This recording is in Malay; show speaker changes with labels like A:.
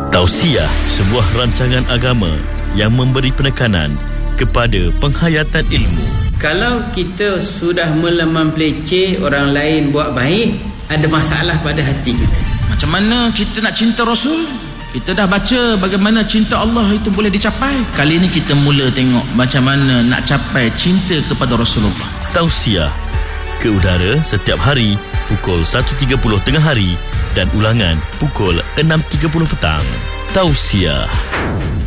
A: Tausiah, sebuah rancangan agama yang memberi penekanan kepada penghayatan ilmu.
B: Kalau kita sudah mula mempeleceh orang lain buat baik, ada masalah pada hati kita.
C: Macam mana kita nak cinta Rasul? Kita dah baca bagaimana cinta Allah itu boleh dicapai. Kali ini kita mula tengok macam mana nak capai cinta kepada Rasulullah.
A: Tausiah ke udara setiap hari pukul 1.30 tengah hari dan ulangan pukul 6.30 petang. Tausiah.